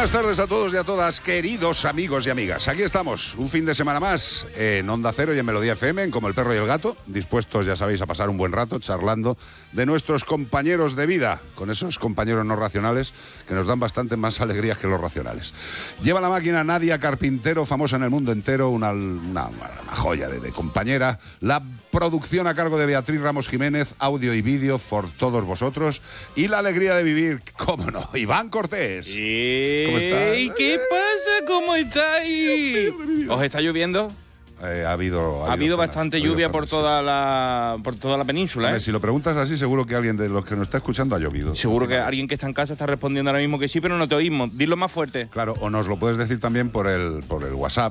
Buenas tardes a todos y a todas, queridos amigos y amigas. Aquí estamos, un fin de semana más en Onda Cero y en Melodía FM, en Como el Perro y el Gato, dispuestos, ya sabéis, a pasar un buen rato charlando de nuestros compañeros de vida, con esos compañeros no racionales que nos dan bastante más alegrías que los racionales. Lleva la máquina Nadia Carpintero, famosa en el mundo entero, una joya de compañera. La producción a cargo de Beatriz Ramos Jiménez, audio y vídeo por todos vosotros. Y la alegría de vivir, cómo no, Iván Cortés. ¿Cómo estás? ¿Qué pasa? ¿Cómo estáis? ¿Os está lloviendo? Ha habido bastante lluvia por toda la península, ¿eh? Si lo preguntas así, seguro que alguien de los que nos está escuchando ha llovido. Seguro que alguien que está en casa está respondiendo ahora mismo que sí, pero no te oímos. Dilo más fuerte. Claro, o nos lo puedes decir también por el WhatsApp,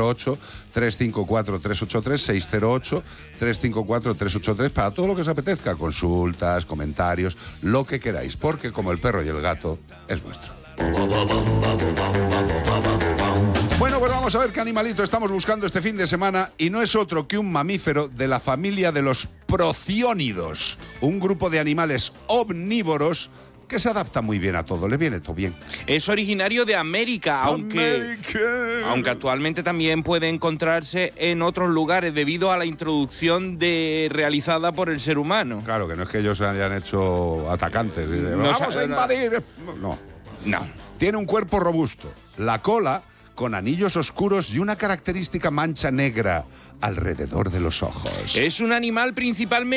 608-354-383, 608-354-383, para todo lo que os apetezca, consultas, comentarios, lo que queráis, porque como el perro y el gato, es vuestro. Bueno, pues vamos a ver qué animalito estamos buscando este fin de semana, y no es otro que un mamífero de la familia de los prociónidos, un grupo de animales omnívoros que se adapta muy bien a todo, le viene todo bien. Es originario de América, aunque actualmente también puede encontrarse en otros lugares debido a la introducción realizada por el ser humano. Claro, que no es que ellos se hayan hecho atacantes. ¡Vamos a invadir! No. Tiene un cuerpo robusto, la cola con anillos oscuros y una característica mancha negra alrededor de los ojos. Es un animal principalmente